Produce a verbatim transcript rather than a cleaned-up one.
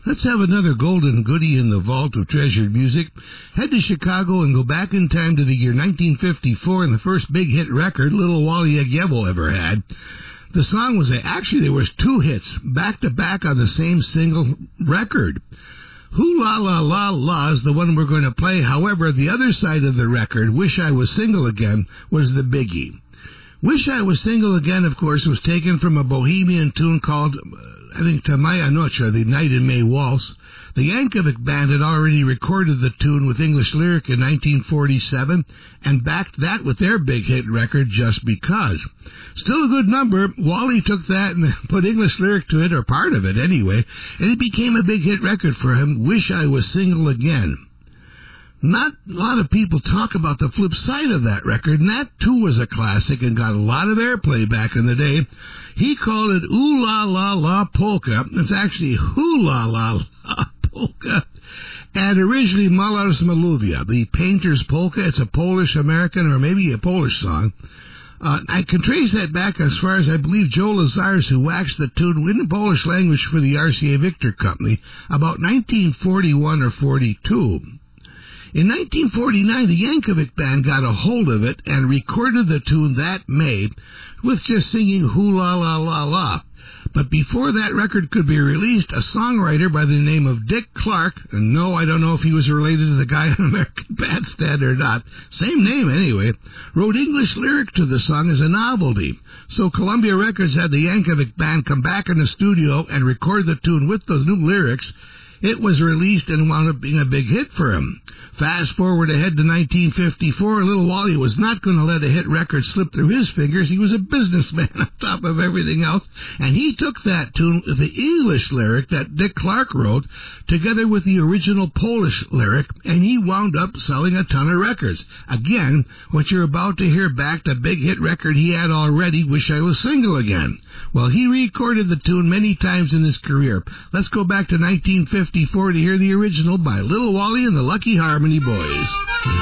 Let's have another golden goodie in the vault of treasured music. Head to Chicago and go back in time to the year nineteen fifty-four and the first big hit record Little Wally Egyevo ever had. The song was, a, actually there was two hits, back-to-back on the same single record. Who La La La La is the one we're going to play. However, the other side of the record, Wish I Was Single Again, was the biggie. Wish I Was Single Again, of course, was taken from a bohemian tune called, I think, Tamaya Noche, the Night in May Waltz. The Yankovic Band had already recorded the tune with English lyric in nineteen forty-seven and backed that with their big hit record, Just Because. Still a good number. Wally took that and put English lyric to it, or part of it anyway, and it became a big hit record for him, Wish I Was Single Again. Not a lot of people talk about the flip side of that record, and that too was a classic and got a lot of airplay back in the day. He called it Ooh La La La Polka. It's actually Hoo La La La Polka. And originally Malars Maluvia, the Painter's Polka. It's a Polish-American or maybe a Polish song. Uh, I can trace that back as far as I believe Joe Lazars, who waxed the tune in the Polish language for the R C A Victor Company, about nineteen forty-one or forty-two. In nineteen forty-nine, the Yankovic Band got a hold of it and recorded the tune that May with just singing Hoo La La La La. But before that record could be released, a songwriter by the name of Dick Clark, and no, I don't know if he was related to the guy on American Bandstand or not, same name anyway, wrote English lyric to the song as a novelty. So Columbia Records had the Yankovic Band come back in the studio and record the tune with the new lyrics. It was released and wound up being a big hit for him. Fast forward ahead to nineteen fifty-four, Little Wally was not going to let a hit record slip through his fingers. He was a businessman on top of everything else, and he took that tune, the English lyric that Dick Clark wrote, together with the original Polish lyric, and he wound up selling a ton of records. Again, what you're about to hear back, the big hit record he had already, Wish I Was Single Again. Well, he recorded the tune many times in his career. Let's go back to nineteen fifty-four to hear the original by Little Wally and the Lucky Harmony Boys.